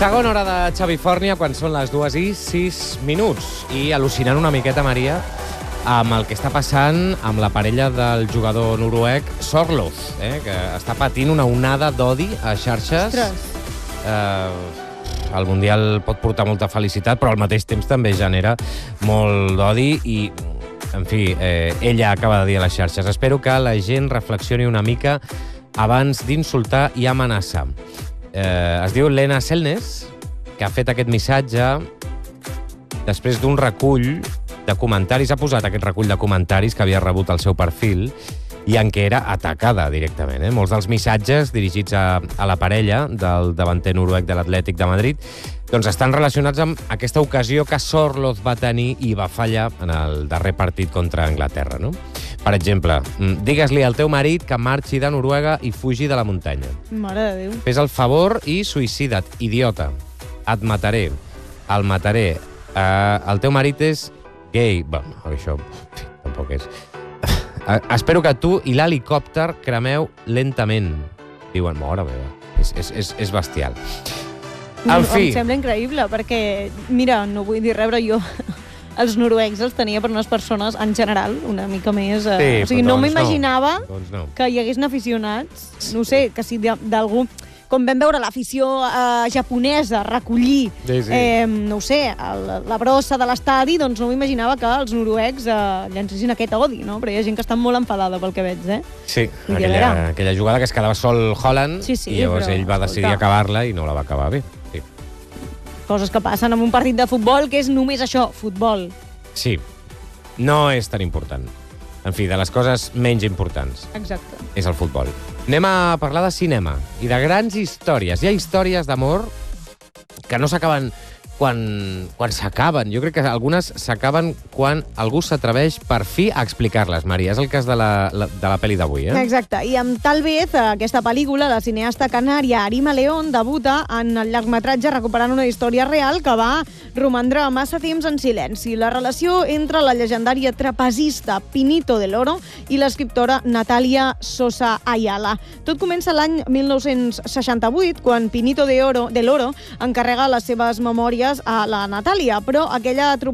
Segona hora de Xavifòrnia, quan són les 2:06, i al·lucinant una miqueta, Maria, amb el que està passant amb la parella del jugador noruec Sorloth, que està patint una onada d'odi a xarxes. El Mundial pot portar molta felicitat, però al mateix temps també genera molt d'odi i, en fi, ella acaba de dir a les xarxes: espero que la gent reflexioni una mica abans d'insultar i amenaçar. Es diu Lena Selnes, que ha fet aquest missatge després d'un recull de comentaris. Ha posat aquest recull de comentaris que havia rebut al seu perfil i en què era atacada directament. Molts dels missatges dirigits a la parella del davanter noruec de l'Atlètic de Madrid doncs estan relacionats amb aquesta ocasió que Sorloth va tenir i va fallar en el darrer partit contra Anglaterra, no? Per exemple, digues-li al teu marit que marxi de Noruega i fugi de la muntanya. Mare de Déu. Fes el favor i suïcida't, idiota. Et mataré. El mataré. El teu marit és gay. Bueno, això tampoc és. Espero que tu i l'helicòpter cremeu lentament. Diuen, mare meva. És bestial. En fi. Em sembla increïble, perquè, mira, no vull dir res, però jo els noruecs els tenia per unes persones, en general, una mica més... Sí, o sigui, no m'imaginava no. que hi haguessin aficionats, no sé, que si d'algú... Com vam veure l'afició japonesa recollir, no ho sé, la brossa de l'estadi, doncs no m'imaginava que els noruecs llancessin aquest odi, no? Però hi ha gent que està molt enfadada pel que veig, Sí, aquella jugada que es quedava sol Haaland, i llavors ell va decidir acabar-la i no la va acabar bé. Sí. Coses que passen en un partit de futbol, que és només això, futbol. Sí, no és tan important. En fi, de les coses menys importants. Exacte. És el futbol. Anem a parlar de cinema i de grans històries. Hi ha històries d'amor que no s'acaben quan s'acaben. Jo crec que algunes s'acaben quan algú s'atreveix per fi a explicar-les, Maria. És el cas de la pel·li d'avui, Exacte. I amb Tal vez, aquesta pel·lícula, la cineasta canària Arima León debuta en el llargmetratge recuperant una història real que va romandre massa temps en silenci. La relació entre la llegendària trapezista Pinito del Oro i l'escriptora Natalia Sosa Ayala. Tot comença l'any 1968, quan Pinito del Oro encarrega les seves memòries a la Natàlia, però aquella